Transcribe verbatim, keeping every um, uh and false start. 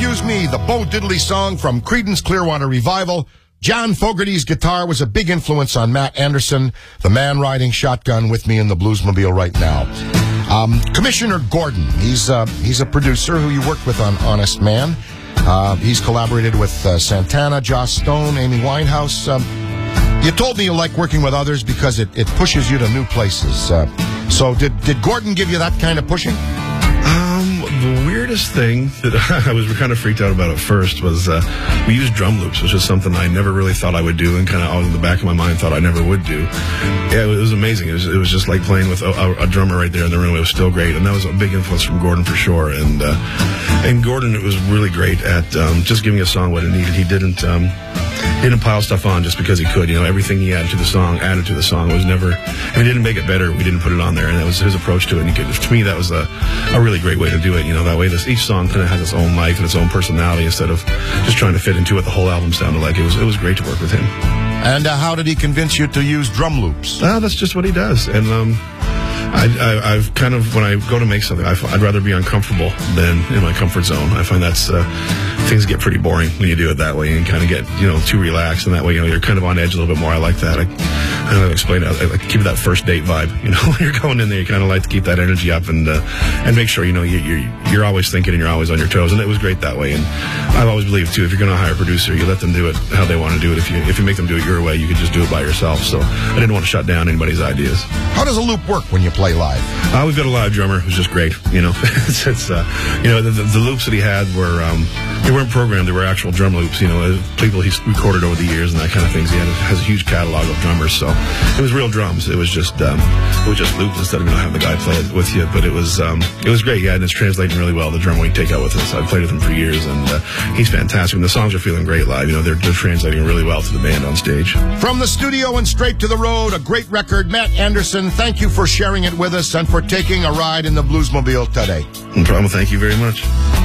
Excuse Me, the Bo Diddley song from Creedence Clearwater Revival. John Fogerty's guitar was a big influence on Matt Anderson, the man riding shotgun with me in the Bluesmobile right now. Um, Commissioner Gordon, he's, uh, he's a producer who you worked with on Honest Man. Uh, he's collaborated with uh, Santana, Joss Stone, Amy Winehouse. Um, you told me you like working with others because it, it pushes you to new places. Uh, so did, did Gordon give you that kind of pushing? Um, the weirdest thing that I was kind of freaked out about at first was uh, we used drum loops, which is something I never really thought I would do, and kind of always in the back of my mind thought I never would do. Yeah, it was amazing. It was, it was just like playing with a, a, a drummer right there in the room. It was still great, and that was a big influence from Gordon for sure. And uh, and Gordon was really great at um, just giving a song what it needed. He didn't. Um, He didn't pile stuff on just because he could. You know, everything he added to the song, added to the song. It was never, if he didn't make it better, we didn't put it on there. And that was his approach to it. And he could, to me, that was a, a really great way to do it. You know, that way this, each song kind of has its own life and its own personality instead of just trying to fit into what the whole album sounded like. It was, it was great to work with him. And uh, how did he convince you to use drum loops? Ah, that's just what he does. And, um, I, I, I've kind of, when I go to make something, I, I'd rather be uncomfortable than in my comfort zone. I find that's, uh, things get pretty boring when you do it that way and kind of get, you know, too relaxed. And that way, you know, you're kind of on edge a little bit more. I like that. I, I don't know, explain it. I like to keep that first date vibe. You know, when you're going in there, you kind of like to keep that energy up and, uh, and make sure, you know, you, you're, you're always thinking and you're always on your toes. And it was great that way. And I've always believed, too, if you're going to hire a producer, you let them do it how they want to do it. If you, if you make them do it your way, you can just do it by yourself. So I didn't want to shut down anybody's ideas. How does a loop work when you play live? Uh, we've got a live drummer who's just great. You know, it's, it's uh, you know, the, the, the loops that he had were, um, they weren't programmed. They were actual drum loops. You know, people he's recorded over the years and that kind of things. He had, has a huge catalog of drummers. So it was real drums. It was just, um, it was just looped instead of, you know, having the guy play it with you. But it was, um, it was great. Yeah. And it's translating really well. The drummer we take out with us. I've played with him for years and, uh, he's fantastic. And the songs are feeling great live. You know, they're, they're translating really well to the band on stage. From the studio and straight to the road, a great record. Matt Anderson, thank you for sharing it with us and for taking a ride in the Bluesmobile today. No problem. Thank you very much.